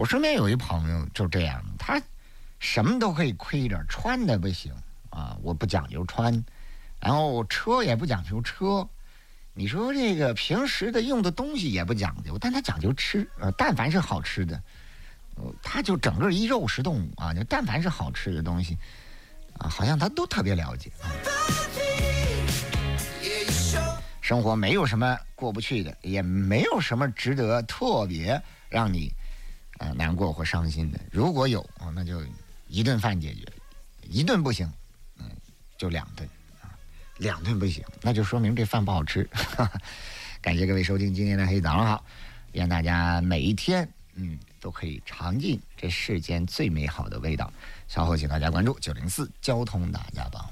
我身边有一朋友就这样，他什么都可以亏着，穿的不行啊，我不讲究穿，然后车也不讲究车。你说这个平时的用的东西也不讲究，但他讲究吃，但凡是好吃的，他就整个一肉食动物啊，就但凡是好吃的东西啊，好像他都特别了解啊。生活没有什么过不去的，也没有什么值得特别让你难过或伤心的。如果有那就一顿饭解决，一顿不行，就2顿啊，2顿不行，那就说明这饭不好吃。感谢各位收听今天的黑早上好，愿大家每一天都可以尝尽这世间最美好的味道。稍后请大家关注904交通大家榜。